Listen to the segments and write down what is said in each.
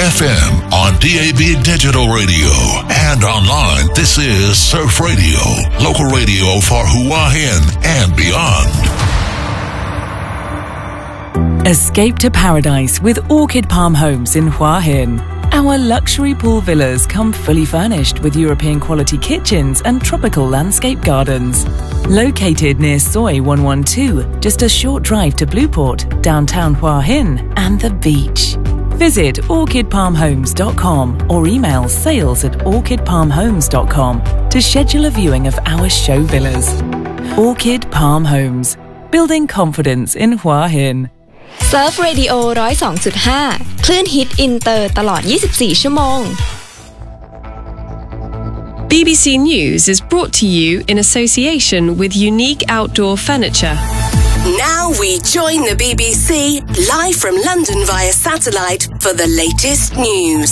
FM on DAB Digital Radio and online. This is Surf Radio, local radio for Hua Hin and beyond. Escape to paradise with Orchid Palm Homes in Hua Hin. Our luxury pool villas come fully furnished with European quality kitchens and tropical landscape gardens. Located near Soi 112, just a short drive to Blueport, downtown Hua Hin, and the beach. Visit orchidpalmhomes.com or email sales@orchidpalmhomes.com to schedule a viewing of our show villas. Orchid Palm Homes, building confidence in Hua Hin. Surf Radio 102.5 คลื่นฮิตอินเตอร์ตลอด 24 ชั่วโมง BBC News is brought to you in association with Unique Outdoor Furniture. Now we join the BBC live from London via satellite for the latest news.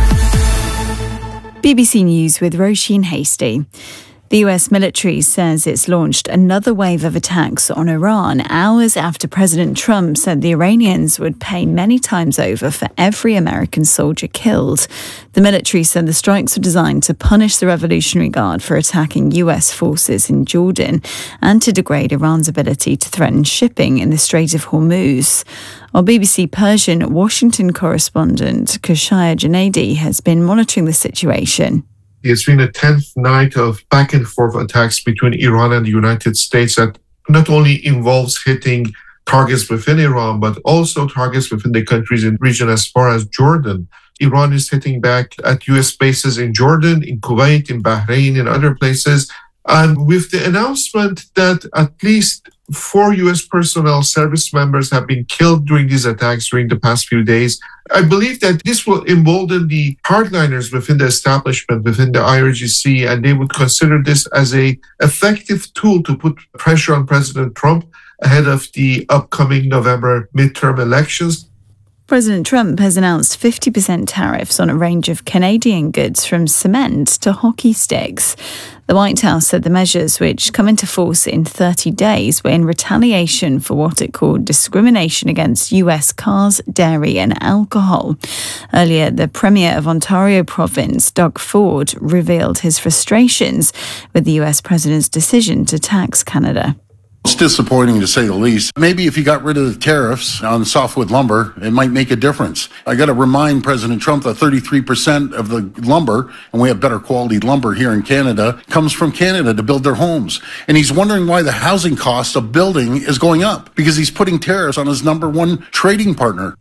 BBC News with Roisin Hasty. The US military says it's launched another wave of attacks on Iran hours after President Trump said the Iranians would pay many times over for every American soldier killed. The military said the strikes were designed to punish the Revolutionary Guard for attacking US forces in Jordan and to degrade Iran's ability to threaten shipping in the Strait of Hormuz. Our BBC Persian Washington correspondent Kushaya Junaidi has been monitoring the situation. It's been a 10th night of back and forth attacks between Iran and the United States that not only involves hitting targets within Iran, but also targets within the countries in the region as far as Jordan. Iran is hitting back at US bases in Jordan, in Kuwait, in Bahrain, and other places. And with the announcement that at least 4 US personnel service members have been killed during these attacks during the past few days, I believe that this will embolden the hardliners within the establishment, within the IRGC, and they would consider this as an effective tool to put pressure on President Trump ahead of the upcoming November midterm elections. President Trump has announced 50% tariffs on a range of Canadian goods from cement to hockey sticks. The White House said the measures, which come into force in 30 days, were in retaliation for what it called discrimination against US cars, dairy and alcohol. Earlier, the Premier of Ontario Province, Doug Ford, revealed his frustrations with the US President's decision to tax Canada. It's disappointing to say the least. Maybe if you got rid of the tariffs on softwood lumber, it might make a difference. I got to remind President Trump that 33% of the lumber, and we have better quality lumber here in Canada, comes from Canada to build their homes. And he's wondering why the housing cost of building is going up, because he's putting tariffs on his number one trading partner.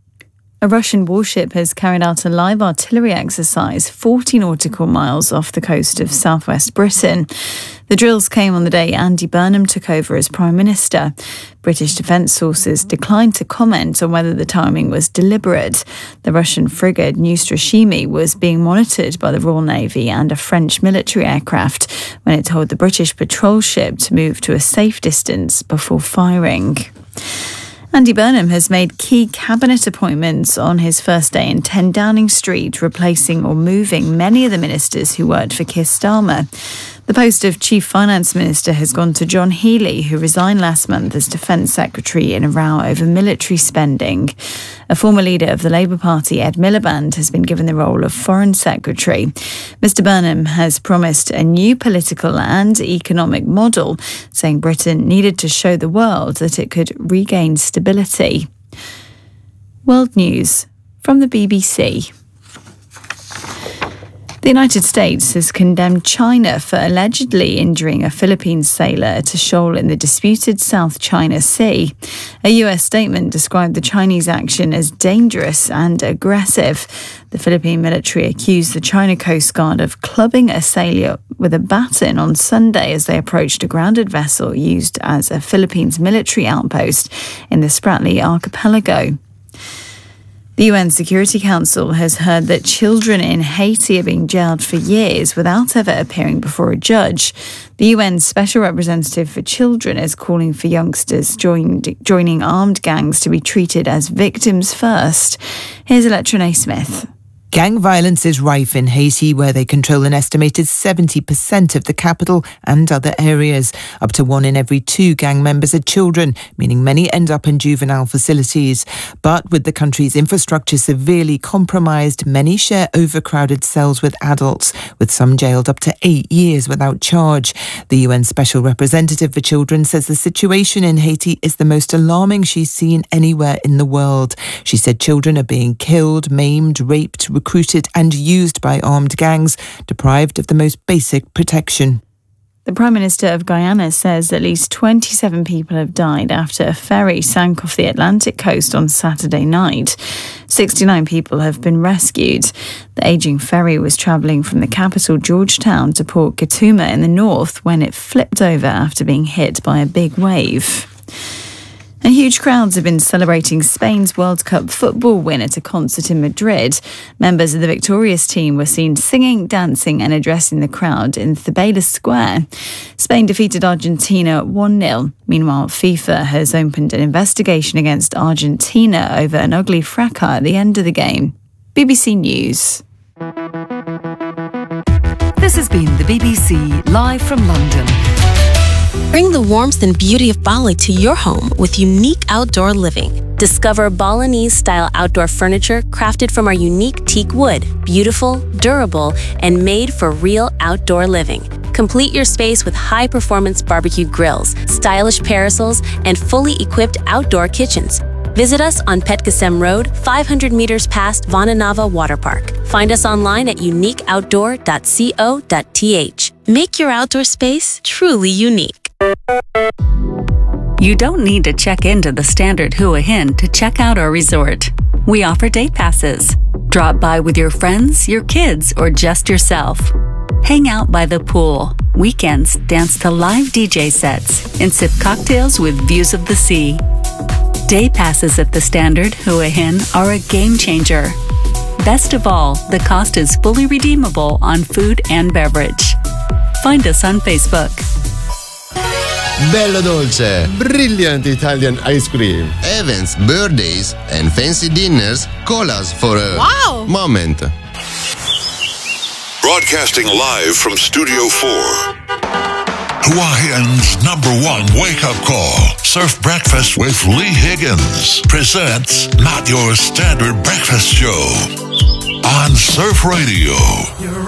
A Russian warship has carried out a live artillery exercise 40 nautical miles off the coast of southwest Britain. The drills came on the day Andy Burnham took over as Prime Minister. British defence sources declined to comment on whether the timing was deliberate. The Russian frigate Neustrashimi was being monitored by the Royal Navy and a French military aircraft when it told the British patrol ship to move to a safe distance before firing. Andy Burnham has made key cabinet appointments on his first day in 10 Downing Street, replacing or moving many of the ministers who worked for Keir Starmer. The post of Chief Finance Minister has gone to John Healey, who resigned last month as Defence Secretary in a row over military spending. A former leader of the Labour Party, Ed Miliband, has been given the role of Foreign Secretary. Mr Burnham has promised a new political and economic model, saying Britain needed to show the world that it could regain stability. World News from the BBC. The United States has condemned China for allegedly injuring a Philippine sailor at a shoal in the disputed South China Sea. A US statement described the Chinese action as dangerous and aggressive. The Philippine military accused the China Coast Guard of clubbing a sailor with a baton on Sunday as they approached a grounded vessel used as a Philippines military outpost in the Spratly Archipelago. The UN Security Council has heard that children in Haiti are being jailed for years without ever appearing before a judge. The UN Special Representative for Children is calling for youngsters joining armed gangs to be treated as victims first. Here's Electra Smith. Gang violence is rife in Haiti, where they control an estimated 70% of the capital and other areas. Up to 1 in every 2 gang members are children, meaning many end up in juvenile facilities. But with the country's infrastructure severely compromised, many share overcrowded cells with adults, with some jailed up to 8 years without charge. The UN Special Representative for Children says the situation in Haiti is the most alarming she's seen anywhere in the world. She said children are being killed, maimed, raped, recruited and used by armed gangs, deprived of the most basic protection. The Prime Minister of Guyana says at least 27 people have died after a ferry sank off the Atlantic coast on Saturday night. 69 people have been rescued. The ageing ferry was travelling from the capital Georgetown to Port Gatuma in the north when it flipped over after being hit by a big wave. And huge crowds have been celebrating Spain's World Cup football win at a concert in Madrid. Members of the victorious team were seen singing, dancing and addressing the crowd in Cibeles Square. Spain defeated Argentina 1-0. Meanwhile, FIFA has opened an investigation against Argentina over an ugly fracas at the end of the game. BBC News. This has been the BBC live from London. Bring the warmth and beauty of Bali to your home with unique outdoor living. Discover Balinese-style outdoor furniture crafted from our unique teak wood, beautiful, durable, and made for real outdoor living. Complete your space with high-performance barbecue grills, stylish parasols, and fully equipped outdoor kitchens. Visit us on Petgasem Road, 500 meters past Vananava Water Park. Find us online at uniqueoutdoor.co.th. Make your outdoor space truly unique. You don't need to check into the Standard Hua Hin to check out our resort. We offer day passes. Drop by with your friends, your kids, or just yourself. Hang out by the pool. Weekends, dance to live DJ sets and sip cocktails with views of the sea. Day passes at the Standard Hua Hin are a game changer. Best of all, the cost is fully redeemable on food and beverage. Find us on Facebook. Bello dolce, brilliant Italian ice cream, events, birthdays, and fancy dinners call us for a moment. Broadcasting live from Studio 4. Hua Hin's #1 wake-up call. Surf Breakfast with Lee Higgins presents Not Your Standard Breakfast Show on Surf Radio.